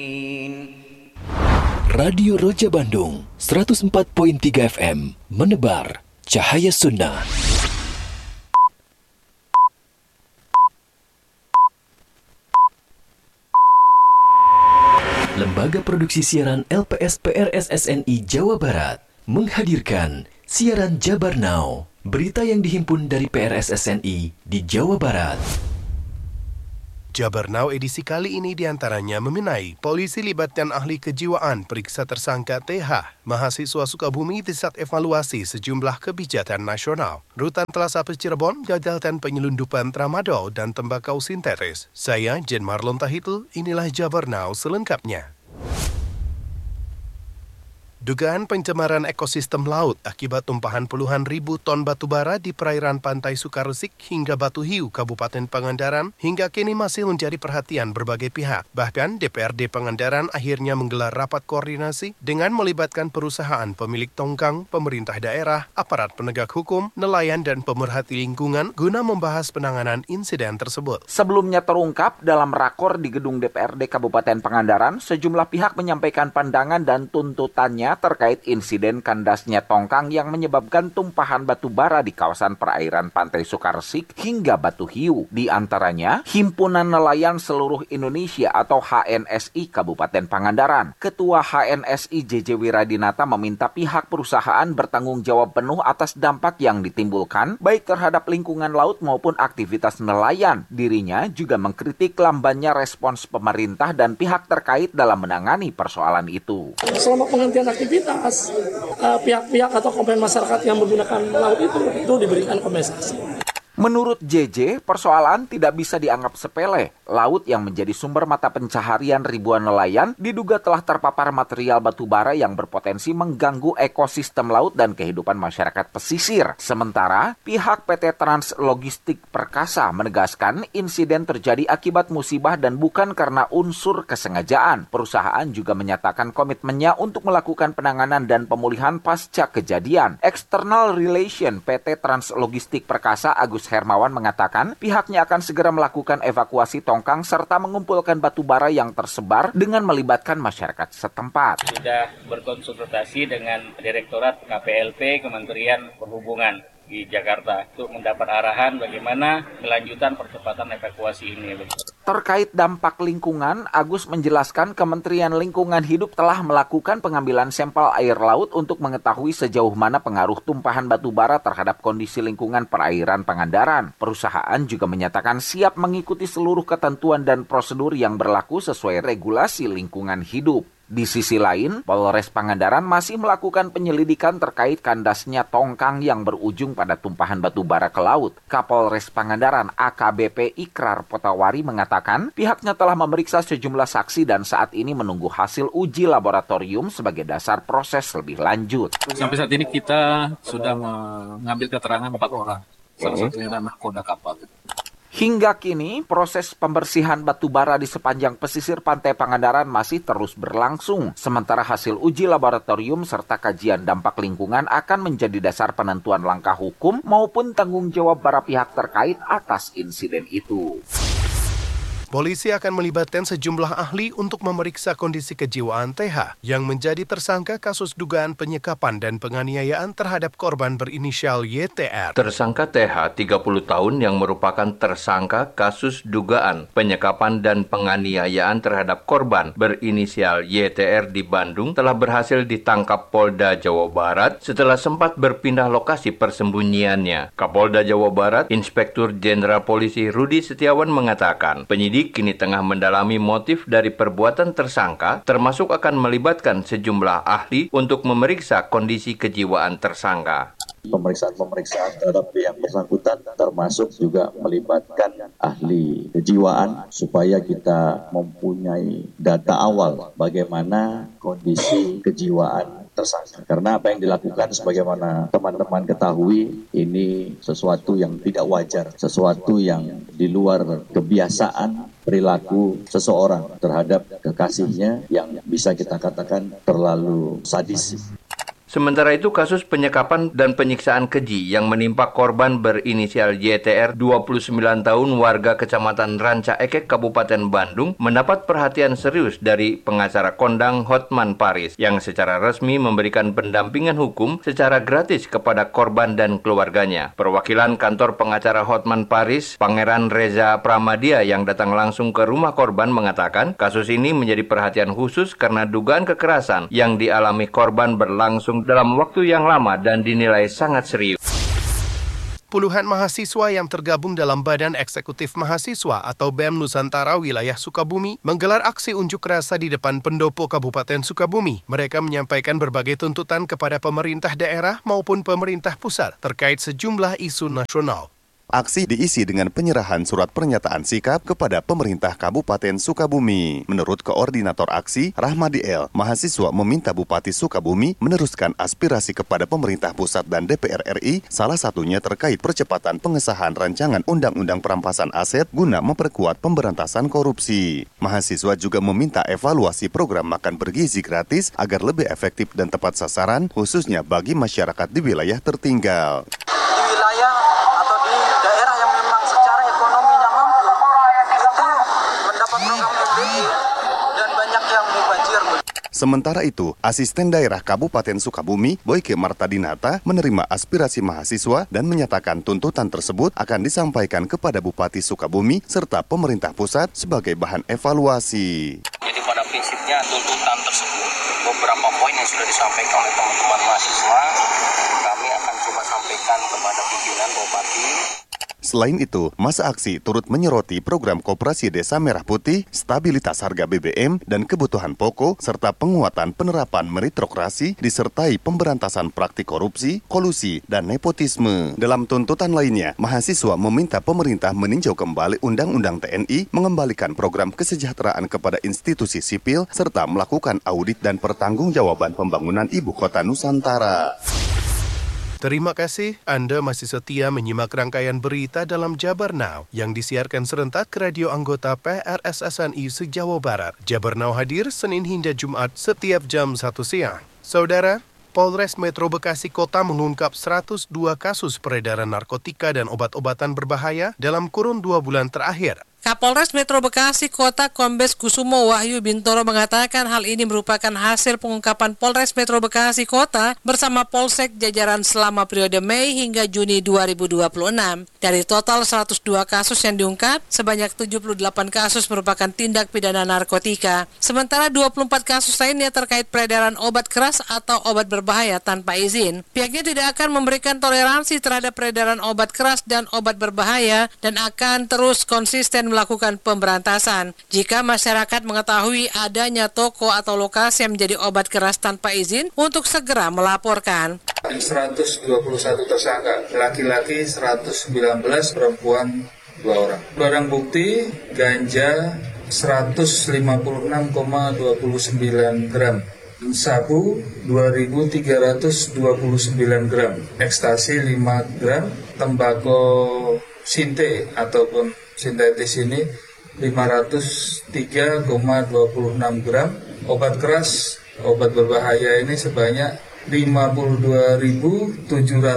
Radio Roja Bandung 104.3 FM menebar cahaya sunnah. Lembaga Produksi Siaran LPS PRSSNI Jawa Barat menghadirkan siaran Jabar Now, berita yang dihimpun dari PRSSNI di Jawa Barat. Jabar Now edisi kali ini diantaranya memenai polisi libatkan ahli kejiwaan periksa tersangka TH, mahasiswa Sukabumi saat evaluasi sejumlah kebijakan nasional. Rutan Telasapes Cirebon gagalkan penyelundupan tramadol dan tembakau sintetis. Saya Jen Marlon Tahitul, inilah Jabar Now selengkapnya. Dugaan pencemaran ekosistem laut akibat tumpahan puluhan ribu ton batu bara di perairan pantai Sukaresik hingga Batu Hiu, Kabupaten Pangandaran, hingga kini masih menjadi perhatian berbagai pihak. Bahkan DPRD Pangandaran akhirnya menggelar rapat koordinasi dengan melibatkan perusahaan pemilik tongkang, pemerintah daerah, aparat penegak hukum, nelayan, dan pemerhati lingkungan guna membahas penanganan insiden tersebut. Sebelumnya terungkap dalam rakor di gedung DPRD Kabupaten Pangandaran, sejumlah pihak menyampaikan pandangan dan tuntutannya terkait insiden kandasnya tongkang yang menyebabkan tumpahan batu bara di kawasan perairan pantai Sukaresik hingga Batu Hiu. Di antaranya, Himpunan Nelayan Seluruh Indonesia atau HNSI Kabupaten Pangandaran. Ketua HNSI JJ Wiradinata meminta pihak perusahaan bertanggung jawab penuh atas dampak yang ditimbulkan, baik terhadap lingkungan laut maupun aktivitas nelayan. Dirinya juga mengkritik lambannya respons pemerintah dan pihak terkait dalam menangani persoalan itu. Selama penghentian aktivitas, pihak-pihak atau komponen masyarakat yang menggunakan laut itu diberikan kompensasi. Menurut JJ, persoalan tidak bisa dianggap sepele. Laut yang menjadi sumber mata pencaharian ribuan nelayan diduga telah terpapar material batu bara yang berpotensi mengganggu ekosistem laut dan kehidupan masyarakat pesisir. Sementara, pihak PT Trans Logistik Perkasa menegaskan insiden terjadi akibat musibah dan bukan karena unsur kesengajaan. Perusahaan juga menyatakan komitmennya untuk melakukan penanganan dan pemulihan pasca kejadian. External Relation PT Trans Logistik Perkasa Agus Hermawan mengatakan pihaknya akan segera melakukan evakuasi tongkang serta mengumpulkan batu bara yang tersebar dengan melibatkan masyarakat setempat. Sudah berkonsultasi dengan Direktorat KPLP Kementerian Perhubungan di Jakarta untuk mendapat arahan bagaimana kelanjutan percepatan evakuasi ini. Terkait dampak lingkungan, Agus menjelaskan Kementerian Lingkungan Hidup telah melakukan pengambilan sampel air laut untuk mengetahui sejauh mana pengaruh tumpahan batu bara terhadap kondisi lingkungan perairan Pangandaran. Perusahaan juga menyatakan siap mengikuti seluruh ketentuan dan prosedur yang berlaku sesuai regulasi lingkungan hidup. Di sisi lain, Polres Pangandaran masih melakukan penyelidikan terkait kandasnya tongkang yang berujung pada tumpahan batu bara ke laut. Kapolres Pangandaran AKBP Ikrar Potawari mengatakan pihaknya telah memeriksa sejumlah saksi dan saat ini menunggu hasil uji laboratorium sebagai dasar proses lebih lanjut. Sampai saat ini kita sudah mengambil keterangan 4 orang, salah satunya nahkoda kapal. Hingga kini, proses pembersihan batu bara di sepanjang pesisir pantai Pangandaran masih terus berlangsung. Sementara hasil uji laboratorium serta kajian dampak lingkungan akan menjadi dasar penentuan langkah hukum maupun tanggung jawab para pihak terkait atas insiden itu. Polisi akan melibatkan sejumlah ahli untuk memeriksa kondisi kejiwaan TH yang menjadi tersangka kasus dugaan penyekapan dan penganiayaan terhadap korban berinisial YTR. Tersangka TH, 30 tahun yang merupakan tersangka kasus dugaan penyekapan dan penganiayaan terhadap korban berinisial YTR di Bandung telah berhasil ditangkap Polda Jawa Barat setelah sempat berpindah lokasi persembunyiannya. Kapolda Jawa Barat, Inspektur Jenderal Polisi Rudi Setiawan mengatakan, penyidik kini tengah mendalami motif dari perbuatan tersangka, termasuk akan melibatkan sejumlah ahli untuk memeriksa kondisi kejiwaan tersangka. Pemeriksaan terhadap yang bersangkutan termasuk juga melibatkan ahli kejiwaan supaya kita mempunyai data awal bagaimana kondisi kejiwaan tersangka. Karena apa yang dilakukan sebagaimana teman-teman ketahui ini sesuatu yang tidak wajar, sesuatu yang di luar kebiasaan perilaku seseorang terhadap kekasihnya yang bisa kita katakan terlalu sadis. Sementara itu, kasus penyekapan dan penyiksaan keji yang menimpa korban berinisial YTR 29 tahun warga Kecamatan Ranca Ekek, Kabupaten Bandung mendapat perhatian serius dari pengacara kondang Hotman Paris yang secara resmi memberikan pendampingan hukum secara gratis kepada korban dan keluarganya. Perwakilan kantor pengacara Hotman Paris, Pangeran Reza Pramadia yang datang langsung ke rumah korban mengatakan kasus ini menjadi perhatian khusus karena dugaan kekerasan yang dialami korban berlangsung dalam waktu yang lama dan dinilai sangat serius. Puluhan mahasiswa yang tergabung dalam Badan Eksekutif Mahasiswa atau BEM Nusantara wilayah Sukabumi menggelar aksi unjuk rasa di depan pendopo Kabupaten Sukabumi. Mereka menyampaikan berbagai tuntutan kepada pemerintah daerah maupun pemerintah pusat terkait sejumlah isu nasional. Aksi diisi dengan penyerahan surat pernyataan sikap kepada pemerintah Kabupaten Sukabumi. Menurut Koordinator Aksi, Rahmadi L., mahasiswa meminta Bupati Sukabumi meneruskan aspirasi kepada pemerintah pusat dan DPR RI, salah satunya terkait percepatan pengesahan rancangan Undang-Undang Perampasan Aset guna memperkuat pemberantasan korupsi. Mahasiswa juga meminta evaluasi program makan bergizi gratis agar lebih efektif dan tepat sasaran, khususnya bagi masyarakat di wilayah tertinggal. Sementara itu, Asisten Daerah Kabupaten Sukabumi, Boyke Martadinata, menerima aspirasi mahasiswa dan menyatakan tuntutan tersebut akan disampaikan kepada Bupati Sukabumi serta pemerintah pusat sebagai bahan evaluasi. Jadi pada prinsipnya tuntutan tersebut, beberapa poin yang sudah disampaikan oleh teman-teman mahasiswa, kami akan coba sampaikan kepada pimpinan Bupati. Selain itu, masa aksi turut menyoroti program Koperasi Desa Merah Putih, stabilitas harga BBM, dan kebutuhan pokok, serta penguatan penerapan meritokrasi, disertai pemberantasan praktik korupsi, kolusi, dan nepotisme. Dalam tuntutan lainnya, mahasiswa meminta pemerintah meninjau kembali Undang-Undang TNI, mengembalikan program kesejahteraan kepada institusi sipil, serta melakukan audit dan pertanggungjawaban pembangunan Ibu Kota Nusantara. Terima kasih Anda masih setia menyimak rangkaian berita dalam Jabar Now yang disiarkan serentak ke radio anggota PRSSNI se-Jawa Barat. Jabar Now hadir Senin hingga Jumat setiap jam 1 siang. Saudara, Polres Metro Bekasi Kota mengungkap 102 kasus peredaran narkotika dan obat-obatan berbahaya dalam kurun 2 bulan terakhir. Kapolres Metro Bekasi Kota Kombes Kusumo Wahyu Bintoro mengatakan hal ini merupakan hasil pengungkapan Polres Metro Bekasi Kota bersama Polsek jajaran selama periode Mei hingga Juni 2026. Dari total 102 kasus yang diungkap, sebanyak 78 kasus merupakan tindak pidana narkotika. Sementara 24 kasus lainnya terkait peredaran obat keras atau obat berbahaya tanpa izin. Pihaknya tidak akan memberikan toleransi terhadap peredaran obat keras dan obat berbahaya dan akan terus konsisten melakukan pemberantasan. Jika masyarakat mengetahui adanya toko atau lokasi yang menjadi obat keras tanpa izin, untuk segera melaporkan. 121 tersangka, laki-laki 119, perempuan 2 orang. Barang bukti ganja 156,29 gram. Sabu 2.329 gram, ekstasi 5 gram, tembakau sinte ataupun sintetis ini 503,26 gram, obat keras, obat berbahaya ini sebanyak 52.740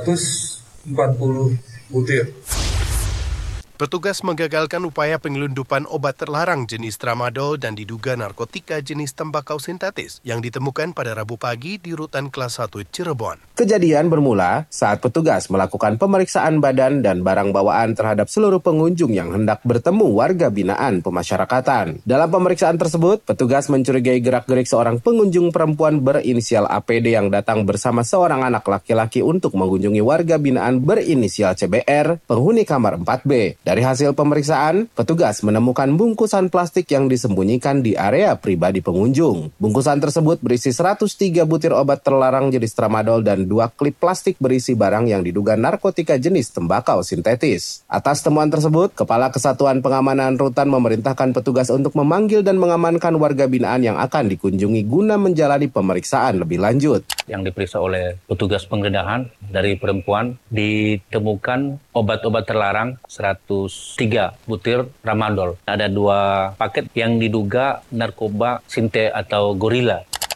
butir. Petugas menggagalkan upaya penyelundupan obat terlarang jenis tramadol dan diduga narkotika jenis tembakau sintetis yang ditemukan pada Rabu pagi di Rutan Kelas 1 Cirebon. Kejadian bermula saat petugas melakukan pemeriksaan badan dan barang bawaan terhadap seluruh pengunjung yang hendak bertemu warga binaan pemasyarakatan. Dalam pemeriksaan tersebut, petugas mencurigai gerak-gerik seorang pengunjung perempuan berinisial APD yang datang bersama seorang anak laki-laki untuk mengunjungi warga binaan berinisial CBR, penghuni kamar 4B. Dari hasil pemeriksaan, petugas menemukan bungkusan plastik yang disembunyikan di area pribadi pengunjung. Bungkusan tersebut berisi 103 butir obat terlarang jenis tramadol dan 2 klip plastik berisi barang yang diduga narkotika jenis tembakau sintetis. Atas temuan tersebut, Kepala Kesatuan Pengamanan Rutan memerintahkan petugas untuk memanggil dan mengamankan warga binaan yang akan dikunjungi guna menjalani pemeriksaan lebih lanjut. Yang diperiksa oleh petugas penggeledahan dari perempuan ditemukan obat-obat terlarang 103 butir tramadol. Ada 2 paket yang diduga narkoba sinte atau gorila.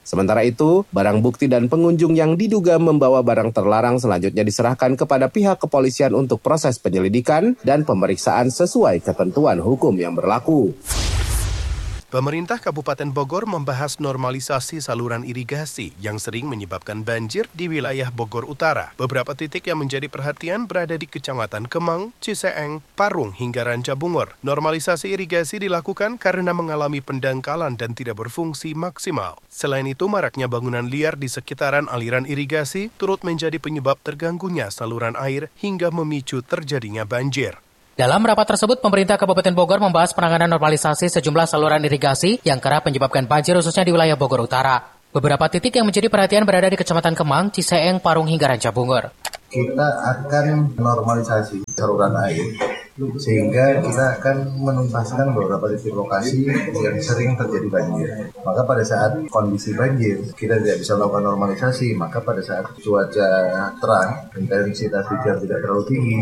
Sementara itu, barang bukti dan pengunjung yang diduga membawa barang terlarang selanjutnya diserahkan kepada pihak kepolisian untuk proses penyelidikan dan pemeriksaan sesuai ketentuan hukum yang berlaku. Pemerintah Kabupaten Bogor membahas normalisasi saluran irigasi yang sering menyebabkan banjir di wilayah Bogor Utara. Beberapa titik yang menjadi perhatian berada di Kecamatan Kemang, Ciseeng, Parung, hingga Ranca Bungur. Normalisasi irigasi dilakukan karena mengalami pendangkalan dan tidak berfungsi maksimal. Selain itu, maraknya bangunan liar di sekitaran aliran irigasi turut menjadi penyebab terganggunya saluran air hingga memicu terjadinya banjir. Dalam rapat tersebut, pemerintah Kabupaten Bogor membahas penanganan normalisasi sejumlah saluran irigasi yang kerap menyebabkan banjir khususnya di wilayah Bogor Utara. Beberapa titik yang menjadi perhatian berada di Kecamatan Kemang, Ciseeng, Parung, hingga Ranca Bungur. Kita akan normalisasi saluran air, sehingga kita akan menuntaskan beberapa titik lokasi yang sering terjadi banjir. Maka pada saat kondisi banjir, kita tidak bisa melakukan normalisasi, maka pada saat cuaca terang, intensitas hujan tidak terlalu tinggi.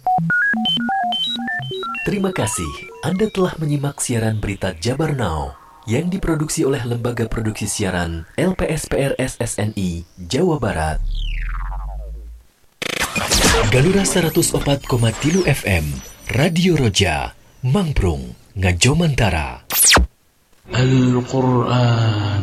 Terima kasih Anda telah menyimak siaran berita Jabar Now yang diproduksi oleh Lembaga Produksi Siaran LPSPR SSNI Jawa Barat. Galura 104,3 FM Radio Roja Mangprung Ngajomantara. Al-Quran